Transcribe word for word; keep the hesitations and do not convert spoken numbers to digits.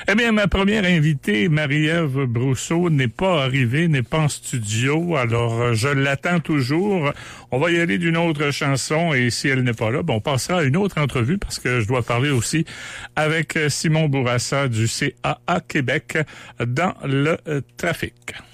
Eh bien, ma première invitée, Marie-Ève Brousseau, n'est pas arrivée, n'est pas en studio, alors je l'attends toujours. On va y aller d'une autre chanson et si elle n'est pas là, bon, on passera à une autre entrevue parce que je dois parler aussi avec Simon Bourassa du C A A Québec dans le trafic.